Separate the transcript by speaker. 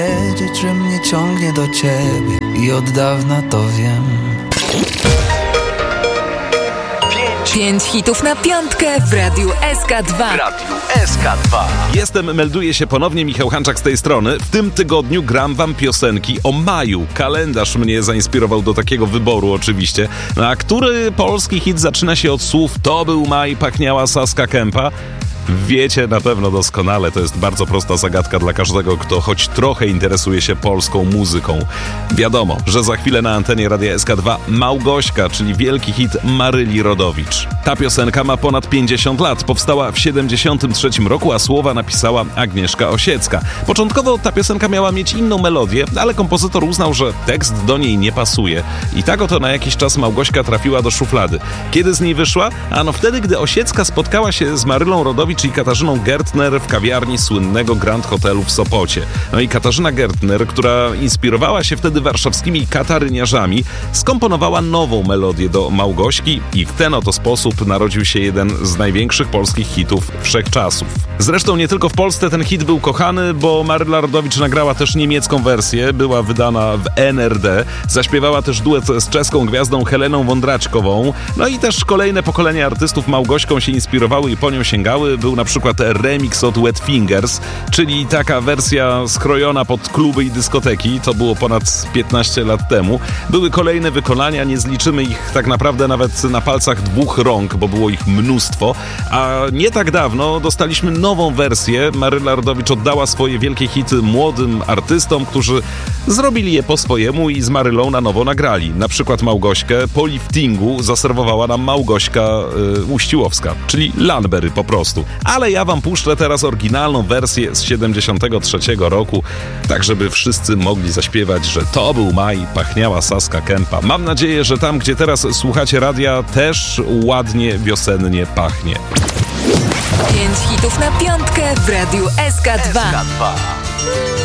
Speaker 1: Wiedzieć, że mnie ciągnie do ciebie i od dawna to wiem.
Speaker 2: 5 hitów na piątkę w Radiu SK2.
Speaker 3: Melduje się ponownie Michał Hanczak z tej strony. W tym tygodniu gram wam piosenki o maju. Kalendarz mnie zainspirował do takiego wyboru oczywiście. A który polski hit zaczyna się od słów "To był maj, pachniała Saska Kępa"? Wiecie na pewno doskonale, to jest bardzo prosta zagadka dla każdego, kto choć trochę interesuje się polską muzyką. Wiadomo, że za chwilę na antenie Radia SK2 Małgośka, czyli wielki hit Maryli Rodowicz. Ta piosenka ma ponad 50 lat, powstała w 1973 roku, a słowa napisała Agnieszka Osiecka. Początkowo ta piosenka miała mieć inną melodię, ale kompozytor uznał, że tekst do niej nie pasuje. I tak oto na jakiś czas Małgośka trafiła do szuflady. Kiedy z niej wyszła? Ano wtedy, gdy Osiecka spotkała się z Marylą Rodowicz i Katarzyną Gertner w kawiarni słynnego Grand Hotelu w Sopocie. No i Katarzyna Gertner, która inspirowała się wtedy warszawskimi kataryniarzami, skomponowała nową melodię do Małgośki i w ten oto sposób narodził się jeden z największych polskich hitów wszechczasów. Zresztą nie tylko w Polsce ten hit był kochany, bo Maryla Rodowicz nagrała też niemiecką wersję, była wydana w NRD, zaśpiewała też duet z czeską gwiazdą Heleną Wądraczkową, no i też kolejne pokolenia artystów Małgośką się inspirowały i po nią sięgały. Był na przykład remix od Wet Fingers, czyli taka wersja skrojona pod kluby i dyskoteki, to było ponad 15 lat temu. Były kolejne wykonania, nie zliczymy ich tak naprawdę nawet na palcach 2 rąk, bo było ich mnóstwo, a nie tak dawno dostaliśmy nową wersję. Maryla Rodowicz oddała swoje wielkie hity młodym artystom, którzy zrobili je po swojemu i z Marylą na nowo nagrali. Na przykład Małgośkę po liftingu zaserwowała nam Małgośka Uściłowska, czyli Lanbery po prostu. Ale ja wam puszczę teraz oryginalną wersję z 73 roku, tak żeby wszyscy mogli zaśpiewać, że to był maj, pachniała Saska Kępa. Mam nadzieję, że tam, gdzie teraz słuchacie radia, też ładnie, wiosennie pachnie.
Speaker 2: 5 hitów na piątkę w Radiu SK2.